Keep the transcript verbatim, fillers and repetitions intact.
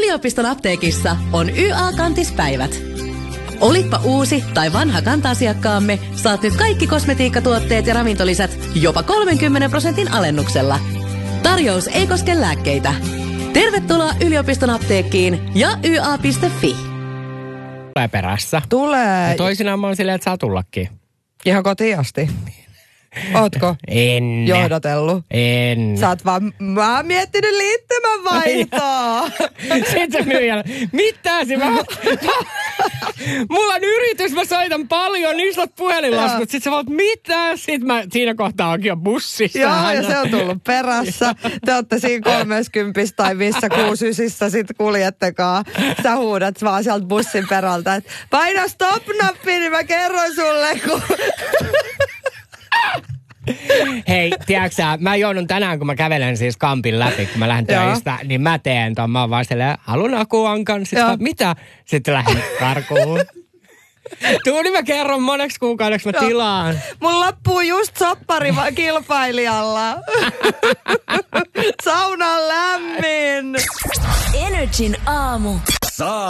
Yliopiston apteekissa on Y A-kantispäivät. Olitpa uusi tai vanha kanta-asiakkaamme, saat nyt kaikki kosmetiikkatuotteet ja ravintolisät jopa kolmenkymmenen prosentin alennuksella. Tarjous ei koske lääkkeitä. Tervetuloa yliopiston apteekkiin ja y a piste fi. Tulee perässä. Tulee. Ja toisinaan mä oon silleen, että saa tullakin. Ihan kotiin asti. Ootko En. johdotellut? En. Sä oot vaan, mä oon miettinyt liittymävaihtoa. Sitten se myyjä, mitä se mä... Mulla on yritys, mä soitan paljon isot puhelinlaskut. Sitten sä voit, mitä? Sitten mä siinä kohtaa onkin jo bussissa. Joo, ja se on tullut perässä. Te ootte siinä kolmekymmentä tai missä kuusysissä sit kuljettekaan. Sä huudat vaan sieltä bussin perältä, että paina stop-nappi, niin mä kerron sulle, kun... Hei, tiedätkö sä, mä joudun tänään, kun mä kävelen siis kampin läpi, kun mä lähden töistä, niin mä teen ton. Mä oon vaan silleen, halun akuankan. Sitten mä, mitä? Sitten lähden karkuun. Tuu, niin mä kerron moneksi kuukaudeksi mä tilaan. Mun loppuu just soppari kilpailijalla. Sauna on lämmin. Energin aamu. Saa.